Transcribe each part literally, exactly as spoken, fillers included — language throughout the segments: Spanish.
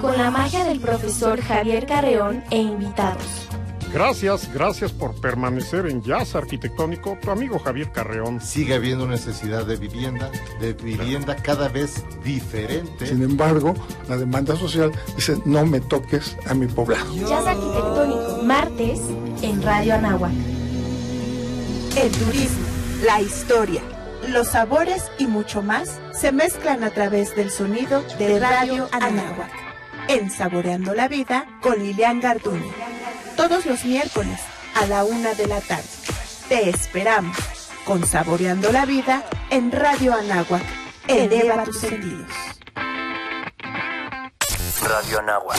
con la magia del profesor Javier Carreón e invitados. Gracias, gracias por permanecer en Jazz Arquitectónico, tu amigo Javier Carreón. Sigue habiendo necesidad de vivienda, de vivienda cada vez diferente. Sin embargo, la demanda social dice, no me toques a mi poblado. Jazz Arquitectónico, martes en Radio Anáhuac. El turismo, la historia, los sabores y mucho más se mezclan a través del sonido de Radio Anáhuac. En Saboreando la Vida con Lilian Garduño. Todos los miércoles a la una de la tarde. Te esperamos con Saboreando la Vida en Radio Anáhuac. Eleva tus sentidos. Radio Anáhuac.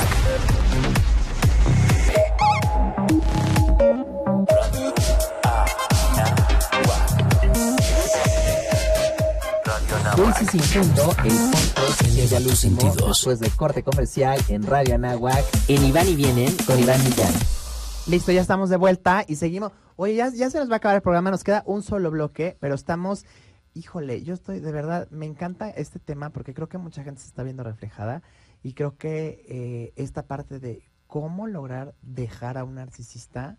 seis y cincuenta, el punto llega a los sentidos. Después de corte comercial en Radio Anáhuac, en Iván y Vienen con Iván Millán. Listo, ya estamos de vuelta y seguimos. Oye, ya, ya se nos va a acabar el programa, nos queda un solo bloque, pero estamos, híjole, yo estoy, de verdad, me encanta este tema porque creo que mucha gente se está viendo reflejada y creo que eh, esta parte de cómo lograr dejar a un narcisista,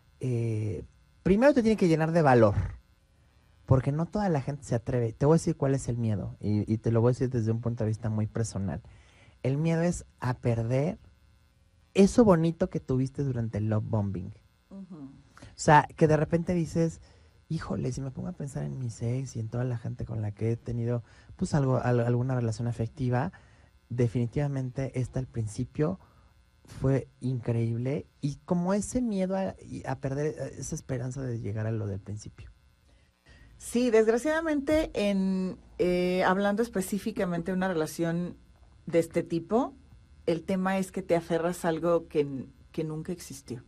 eh, primero te tiene que llenar de valor, porque no toda la gente se atreve. Te voy a decir cuál es el miedo y, y te lo voy a decir desde un punto de vista muy personal. El miedo es a perder eso bonito que tuviste durante el love bombing. Uh-huh. O sea, que de repente dices, híjole, si me pongo a pensar en mis ex y en toda la gente con la que he tenido pues algo, algo alguna relación afectiva, definitivamente esta al principio fue increíble y como ese miedo a, a perder esa esperanza de llegar a lo del principio. Sí, desgraciadamente, en eh, hablando específicamente de una relación de este tipo, el tema es que te aferras a algo que, que nunca existió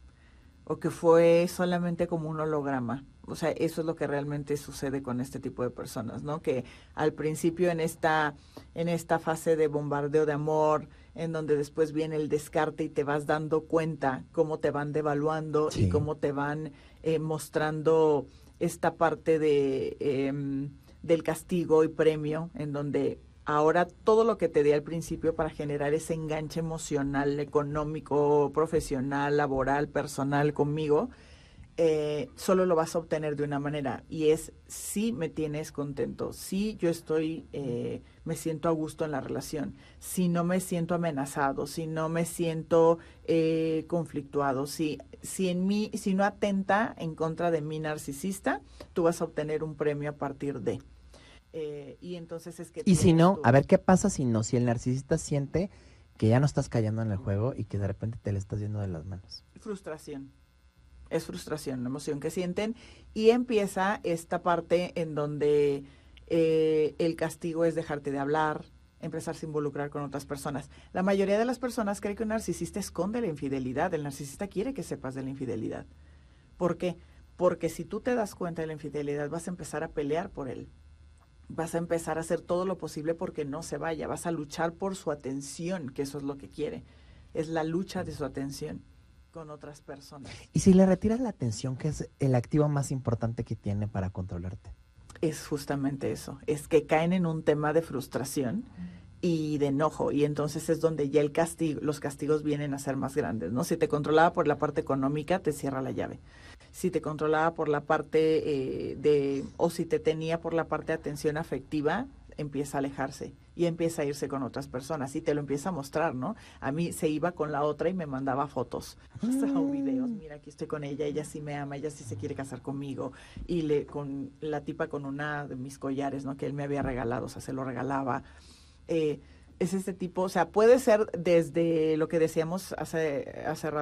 o que fue solamente como un holograma. O sea, eso es lo que realmente sucede con este tipo de personas, ¿no? Que al principio en esta, en esta fase de bombardeo de amor, en donde después viene el descarte y te vas dando cuenta cómo te van devaluando sí. y cómo te van eh, mostrando esta parte de eh, del castigo y premio, en donde ahora todo lo que te di al principio para generar ese enganche emocional, económico, profesional, laboral, personal conmigo, eh, solo lo vas a obtener de una manera, y es si me tienes contento, si yo estoy, eh, me siento a gusto en la relación, si no me siento amenazado, si no me siento eh, conflictuado, si, si en mí, si no atenta en contra de mi narcisista, tú vas a obtener un premio a partir de. Eh, y entonces es que y si no, tu... a ver qué pasa si no, si el narcisista siente que ya no estás cayendo en el juego y que de repente te le estás yendo de las manos. Frustración, es frustración, la emoción que sienten, y empieza esta parte en donde eh, el castigo es dejarte de hablar, empezarse a involucrar con otras personas. La mayoría de las personas cree que un narcisista esconde la infidelidad. El narcisista quiere que sepas de la infidelidad. ¿Por qué? Porque si tú te das cuenta de la infidelidad, vas a empezar a pelear por él. Vas a empezar a hacer todo lo posible porque no se vaya, vas a luchar por su atención, que eso es lo que quiere, es la lucha de su atención con otras personas. Y si le retiras la atención, que es el activo más importante que tiene para controlarte. Es justamente eso, es que caen en un tema de frustración y de enojo, y entonces es donde ya el castigo, los castigos vienen a ser más grandes, ¿no? Si te controlaba por la parte económica, te cierra la llave. Si te controlaba por la parte eh, de, o si te tenía por la parte de atención afectiva, empieza a alejarse y empieza a irse con otras personas y te lo empieza a mostrar, ¿no? A mí se iba con la otra y me mandaba fotos, o sea, o videos, mira, aquí estoy con ella, ella sí me ama, ella sí se quiere casar conmigo, y le con la tipa con una de mis collares, ¿no? Que él me había regalado, o sea, se lo regalaba. Eh, es este tipo, o sea, puede ser desde lo que decíamos hace, hace rato,